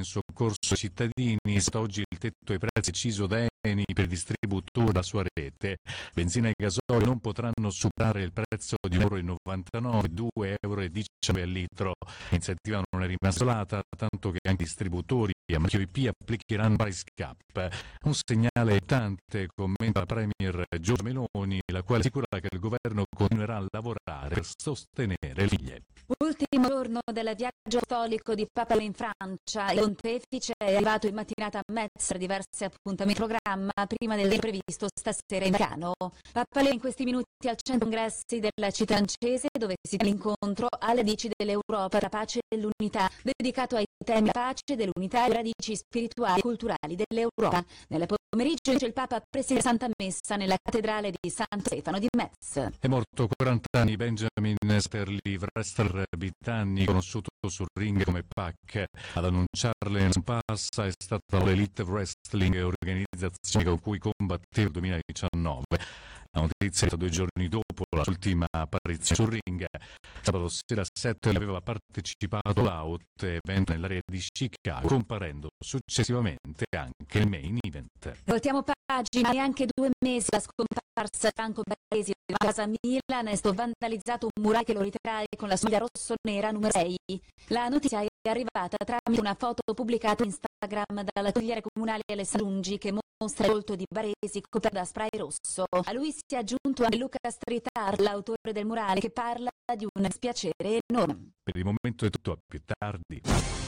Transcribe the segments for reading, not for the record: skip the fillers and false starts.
in soccorso ai cittadini. Oggi il tetto ai prezzi deciso da Eni per distributori della sua rete. Benzina e gasolio non potranno superare il prezzo di €1,99, €2,19 al litro. L'iniziativa non è rimasta isolata, tanto che anche i distributori a marchio IP applicheranno price cap. Un segnale tante, commenta la Premier Giorgia Meloni, la quale assicura che il governo continuerà a lavorare per sostenere le famiglie. Ultimo giorno del viaggio apostolico di Papa in Francia. Il pontefice è arrivato in mattinata a Metz per diversi appuntamenti in programma prima del previsto stasera in Vaticano. Papa Leo in questi minuti al centro congressi della città francese, dove si tiene l'incontro alle radici dell'Europa, la pace e l'unità, dedicato ai temi della pace, dell'unità e le radici spirituali e culturali dell'Europa. Nel pomeriggio il Papa presiede Santa Messa nella cattedrale di San Stefano di Metz. È morto 40 anni Benjamin Sterling, wrestler britannico conosciuto sul ring come Pac. Ad annunciarle in passa è stata l'Elite Wrestling, organizzazione con cui combatteva nel 2019. La notizia è 2 giorni dopo la sua ultima apparizione sul ring. Sabato sera 7 aveva partecipato all'Out, evento nell'area di Chicago, comparendo successivamente anche il main event. Voltiamo pagina. Neanche 2 mesi la scomparsa di Franco Baresi a casa Milan, è stato vandalizzato un murale che lo ritrae con la soglia rosso-nera numero 6. La notizia è arrivata tramite una foto pubblicata in Instagram dalla consigliere comunale Alessandra Lungi, che mostra il volto di Baresi coperto da spray rosso. A lui si è aggiunto anche Luca Stritar, l'autore del murale, che parla di un dispiacere enorme. Per il momento è tutto, a più tardi.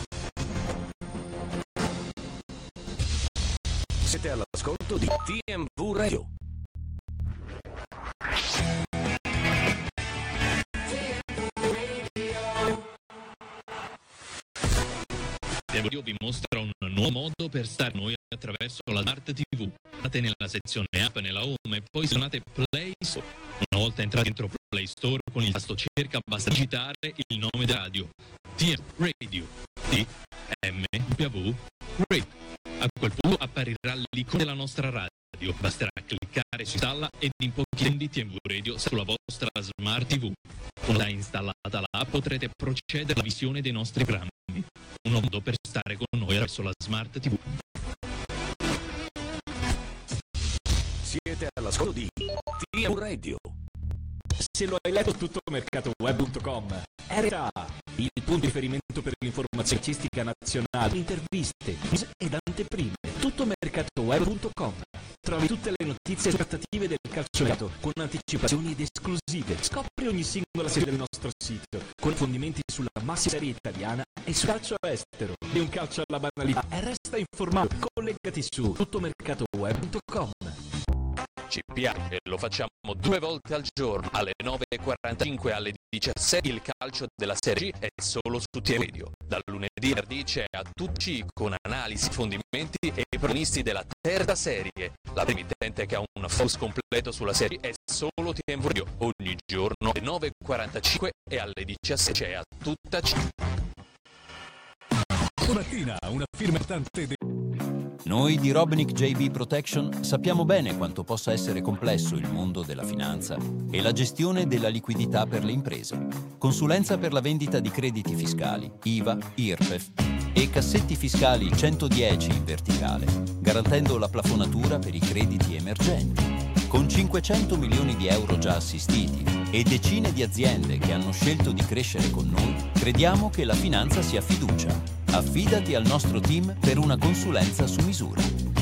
Siete all'ascolto di TMV Radio. TMV vi mostra un nuovo modo per stare noi attraverso la Smart TV. Andate nella sezione app, nella home, e poi suonate Play Store. Una volta entrati dentro Play Store, con il tasto cerca basta digitare il nome della radio. TMV Radio. TMV Radio. A quel punto apparirà l'icona della nostra radio. Basterà cliccare su installa ed in pochi secondi TMV Radio sulla vostra Smart TV. Una installata l'app potrete procedere alla visione dei nostri programmi. Un modo per stare con noi attraverso la Smart TV. Siete all'ascolto di TMV Radio. Se lo hai letto, tuttomercatoweb.com è realtà il punto di riferimento per l'informazione calcistica nazionale, interviste, news ed anteprime. Tuttomercatoweb.com trovi tutte le notizie e trattative del calciomercato con anticipazioni ed esclusive. Scopri ogni singola serie del nostro sito con approfondimenti sulla massima serie italiana e sul calcio estero. Di un calcio alla banalità e resta informato. Collegati su tuttomercatoweb.com. CPA e lo facciamo 2 volte al giorno, alle 9.45 e alle 17. Il calcio della Serie G è solo su TMV Radio. Dal lunedì al venerdì c'è a tutti con analisi, fondimenti e protagonisti della terza serie. La emittente che ha un focus completo sulla serie è solo TMV Radio. Ogni giorno alle 9.45 e alle 17 c'è a tutta C. Domattina una firma tante. Noi di Robinick JB Protection sappiamo bene quanto possa essere complesso il mondo della finanza e la gestione della liquidità per le imprese. Consulenza per la vendita di crediti fiscali, IVA, IRPEF e cassetti fiscali 110 in verticale, garantendo la plafonatura per i crediti emergenti. Con 500 milioni di euro già assistiti e decine di aziende che hanno scelto di crescere con noi, crediamo che la finanza sia fiducia. Affidati al nostro team per una consulenza su misura.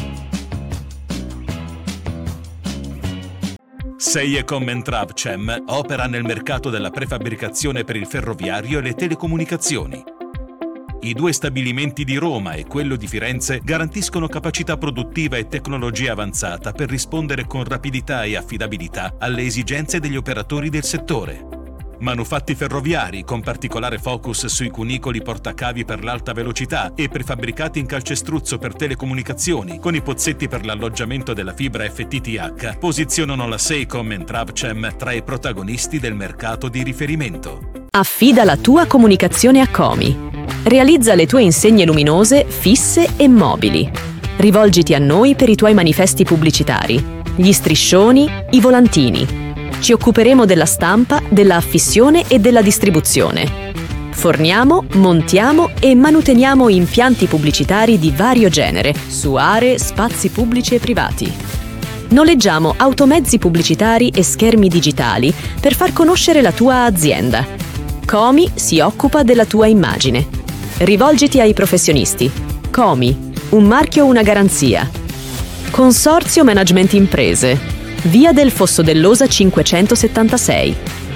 Seiecom & Travcem opera nel mercato della prefabbricazione per il ferroviario e le telecomunicazioni. I 2 stabilimenti di Roma e quello di Firenze garantiscono capacità produttiva e tecnologia avanzata per rispondere con rapidità e affidabilità alle esigenze degli operatori del settore. Manufatti ferroviari con particolare focus sui cunicoli portacavi per l'alta velocità e prefabbricati in calcestruzzo per telecomunicazioni con i pozzetti per l'alloggiamento della fibra FTTH posizionano la Seiecom & Travcem tra i protagonisti del mercato di riferimento. Affida la tua comunicazione a Comi. Realizza le tue insegne luminose, fisse e mobili. Rivolgiti a noi per i tuoi manifesti pubblicitari, gli striscioni, i volantini. Ci occuperemo della stampa, della affissione e della distribuzione. Forniamo, montiamo e manuteniamo impianti pubblicitari di vario genere su aree, spazi pubblici e privati. Noleggiamo automezzi pubblicitari e schermi digitali per far conoscere la tua azienda. Comi si occupa della tua immagine. Rivolgiti ai professionisti. Comi, un marchio, una garanzia. Consorzio Management Imprese. Via del Fosso dell'Osa 576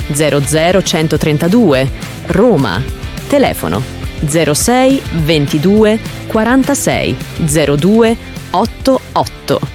00132 Roma. Telefono 06 22 46 02 88.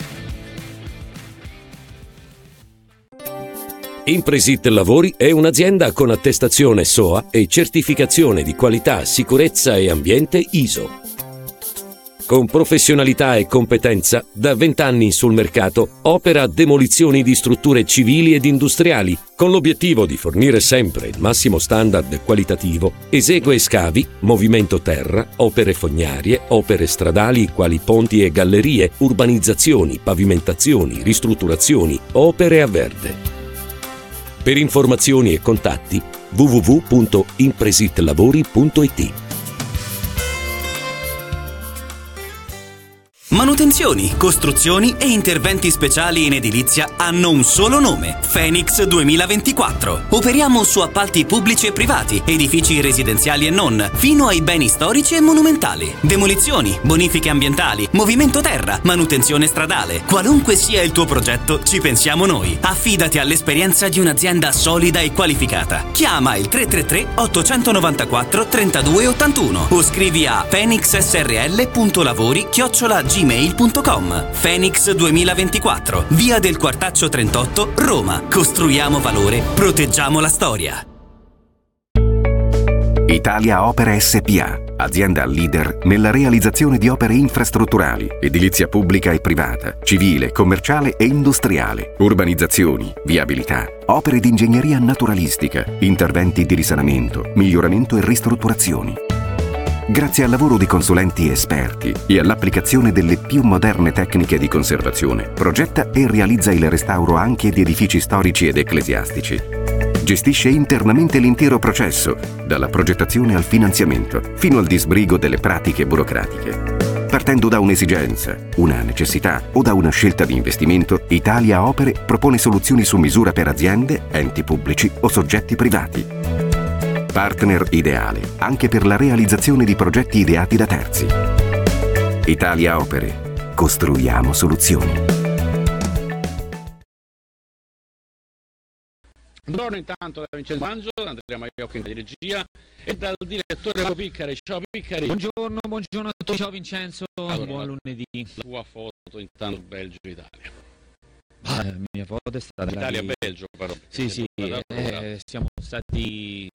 Impresit Lavori è un'azienda con attestazione SOA e certificazione di qualità, sicurezza e ambiente ISO. Con professionalità e competenza, da 20 anni sul mercato, opera demolizioni di strutture civili ed industriali, con l'obiettivo di fornire sempre il massimo standard qualitativo, esegue scavi, movimento terra, opere fognarie, opere stradali quali ponti e gallerie, urbanizzazioni, pavimentazioni, ristrutturazioni, opere a verde. Per informazioni e contatti www.impresitlavori.it. Manutenzioni, costruzioni e interventi speciali in edilizia hanno un solo nome: Phoenix 2024. Operiamo su appalti pubblici e privati, edifici residenziali e non, fino ai beni storici e monumentali. Demolizioni, bonifiche ambientali, movimento terra, manutenzione stradale. Qualunque sia il tuo progetto, ci pensiamo noi. Affidati all'esperienza di un'azienda solida e qualificata. Chiama il 333 894 3281 o scrivi a phoenixsrl.lavori@gmail.com. Phoenix 2024, via del Quartaccio 38, Roma. Costruiamo valore, proteggiamo la storia. Italia Opere SpA, azienda leader nella realizzazione di opere infrastrutturali, edilizia pubblica e privata, civile, commerciale e industriale, urbanizzazioni, viabilità, opere di ingegneria naturalistica, interventi di risanamento, miglioramento e ristrutturazioni. Grazie al lavoro di consulenti esperti e all'applicazione delle più moderne tecniche di conservazione, progetta e realizza il restauro anche di edifici storici ed ecclesiastici. Gestisce internamente l'intero processo, dalla progettazione al finanziamento, fino al disbrigo delle pratiche burocratiche. Partendo da un'esigenza, una necessità o da una scelta di investimento, Italia Opere propone soluzioni su misura per aziende, enti pubblici o soggetti privati. Partner ideale anche per la realizzazione di progetti ideati da terzi. Italia Opere. Costruiamo soluzioni. Buongiorno intanto da Vincenzo Mangio, da Andrea Maiocchi in regia e dal direttore Piccari. Ciao Piccari. Buongiorno a tutti, ciao Vincenzo, allora, buon lunedì. La tua foto intanto Belgio-Italia. La mia foto è stata Italia-Belgio però. Sì, siamo stati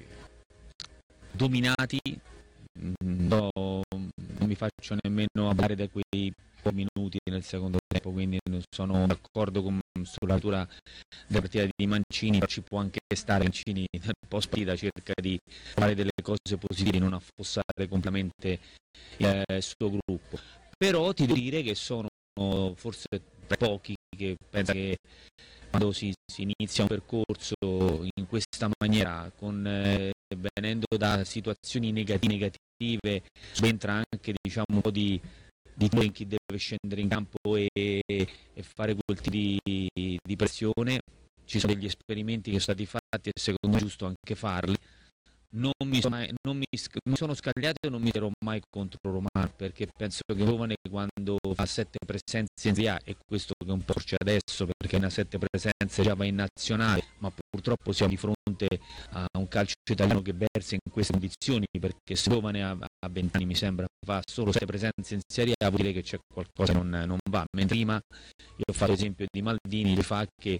dominati, non mi faccio nemmeno parlare da quei pochi minuti nel secondo tempo, quindi non sono d'accordo sulla natura della partita di Mancini. Ci può anche stare, Mancini nel post partita cerca di fare delle cose positive, non affossare completamente il suo gruppo, però ti devo dire che sono forse pochi che pensano che quando si inizia un percorso in questa maniera, venendo da situazioni negative, subentra anche un po' di in chi deve scendere in campo e fare quel tipo di pressione. Ci sono degli esperimenti che sono stati fatti e secondo me è giusto anche farli. Non mi sono scagliato e non mi terrò mai contro Romano, perché penso che il giovane, quando fa 7 presenze in Serie A, e questo che un po' c'è adesso perché una 7 presenze già va in nazionale, ma purtroppo siamo di fronte a un calcio italiano che versa in queste condizioni, perché se giovane a 20 anni mi sembra fa solo 7 presenze in Serie A, vuol dire che c'è qualcosa che non va. Mentre prima, io ho fatto l'esempio di Maldini, le fa che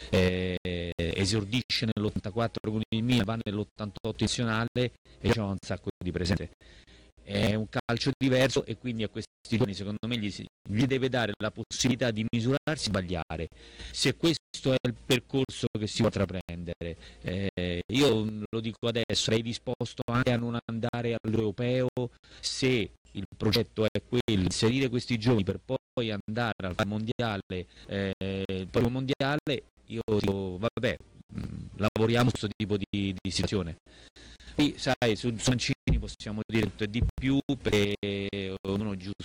esordisce nell'84 con il Milan, va nell'88 e c'è un sacco di presenze. È un calcio diverso e quindi a questi giovani secondo me gli deve dare la possibilità di misurarsi e sbagliare. Se questo è il percorso che si può intraprendere, io lo dico adesso, sarei disposto anche a non andare all'europeo se il progetto è quello, inserire questi giovani per poi andare al mondiale, il primo mondiale. Io dico vabbè, lavoriamo su questo tipo di situazione. Sai, su Mancini possiamo dire tutto e di più, perché ognuno